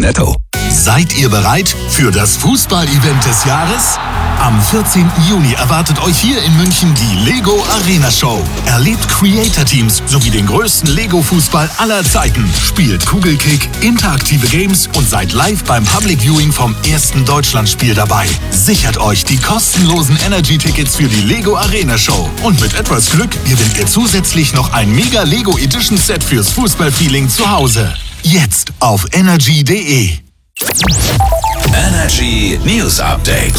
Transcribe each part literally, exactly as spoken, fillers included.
netto. Seid ihr bereit für das Fußball-Event des Jahres? Am vierzehnten Juni erwartet euch hier in München die Lego Arena Show. Erlebt Creator-Teams sowie den größten Lego-Fußball aller Zeiten. Spielt Kugelkick, interaktive Games und seid live beim Public Viewing vom ersten Deutschlandspiel dabei. Sichert euch die kostenlosen Energy-Tickets für die Lego Arena Show. Und mit etwas Glück gewinnt ihr zusätzlich noch ein Mega Lego Edition Set fürs Fußballfeeling zu Hause. Jetzt auf energy punkt de. Energy News Update.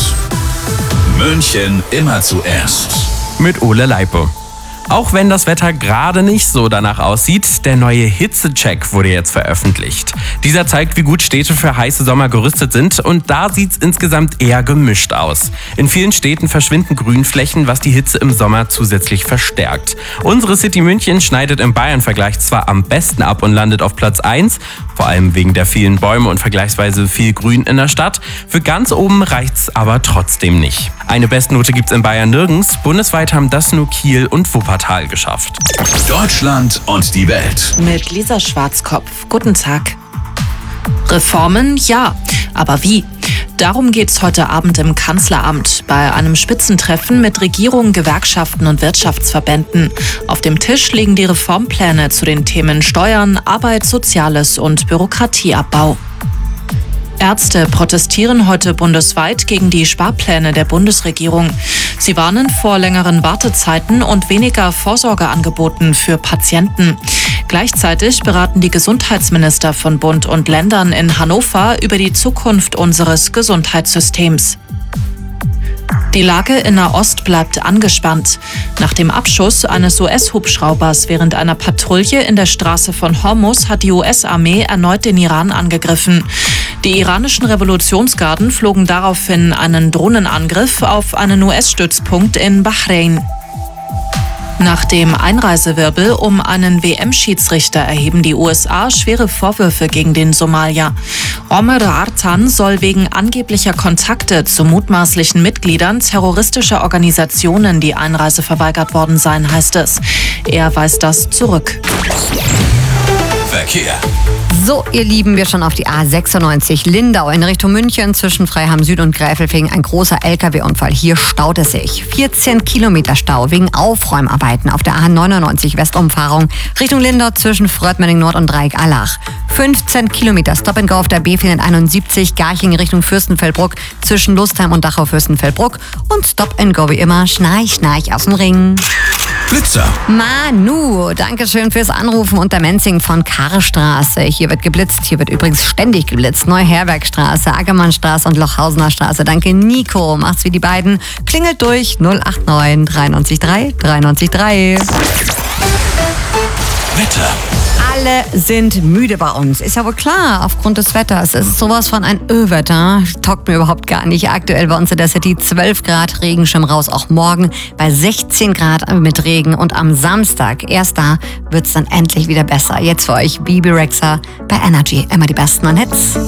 München immer zuerst. Mit Ole Leipe. Auch wenn das Wetter gerade nicht so danach aussieht, der neue Hitzecheck wurde jetzt veröffentlicht. Dieser zeigt, wie gut Städte für heiße Sommer gerüstet sind, und da sieht's insgesamt eher gemischt aus. In vielen Städten verschwinden Grünflächen, was die Hitze im Sommer zusätzlich verstärkt. Unsere City München schneidet im Bayern-Vergleich zwar am besten ab und landet auf Platz eins, vor allem wegen der vielen Bäume und vergleichsweise viel Grün in der Stadt. Für ganz oben reicht's aber trotzdem nicht. Eine Bestnote gibt's in Bayern nirgends. Bundesweit haben das nur Kiel und Wuppertal geschafft. Deutschland und die Welt. Mit Lisa Schwarzkopf. Guten Tag. Reformen, ja. Aber wie? Darum geht's heute Abend im Kanzleramt bei einem Spitzentreffen mit Regierung, Gewerkschaften und Wirtschaftsverbänden. Auf dem Tisch liegen die Reformpläne zu den Themen Steuern, Arbeit, Soziales und Bürokratieabbau. Ärzte protestieren heute bundesweit gegen die Sparpläne der Bundesregierung. Sie warnen vor längeren Wartezeiten und weniger Vorsorgeangeboten für Patienten. Gleichzeitig beraten die Gesundheitsminister von Bund und Ländern in Hannover über die Zukunft unseres Gesundheitssystems. Die Lage in Nahost bleibt angespannt. Nach dem Abschuss eines U S-Hubschraubers während einer Patrouille in der Straße von Hormuz hat die U S-Armee erneut den Iran angegriffen. Die iranischen Revolutionsgarden flogen daraufhin einen Drohnenangriff auf einen U S-Stützpunkt in Bahrain. Nach dem Einreisewirbel um einen W M-Schiedsrichter erheben die U S A schwere Vorwürfe gegen den Somalier. Omer Artan soll wegen angeblicher Kontakte zu mutmaßlichen Mitgliedern terroristischer Organisationen die Einreise verweigert worden sein, heißt es. Er weist das zurück. Verkehr. So, ihr Lieben, wir schauen auf die A sechsundneunzig Lindau in Richtung München zwischen Freiham Süd und Gräfelfing. Ein großer L K W-Unfall. Hier staut es sich. vierzehn Kilometer Stau wegen Aufräumarbeiten auf der A neunundneunzig Westumfahrung Richtung Lindau zwischen Frördmönning Nord und Dreieck-Allach. fünfzehn Kilometer Stop-and-Go auf der B vierhunderteinundsiebzig Garching Richtung Fürstenfeldbruck zwischen Lustheim und Dachau-Fürstenfeldbruck. Und Stop-and-Go wie immer, Schnarch, Schnarch aus dem Ring. Blitzer. Manu, danke schön fürs Anrufen unter Menzing von Karrstraße. Hier wird geblitzt, hier wird übrigens ständig geblitzt. Neuherbergstraße, Ackermannstraße und Lochhausener Straße. Danke Nico, macht's wie die beiden. Klingelt durch null acht neun dreiundneunzig drei dreiundneunzig drei. Wetter. Alle sind müde bei uns. Ist ja wohl klar, aufgrund des Wetters. Es ist sowas von ein Öwetter. Taugt mir überhaupt gar nicht. Aktuell bei uns in der City zwölf Grad, Regenschirm raus. Auch morgen bei sechzehn Grad mit Regen. Und am Samstag, erst da, wird's dann endlich wieder besser. Jetzt für euch Bibi Rexha bei Energy. Immer die besten Hits.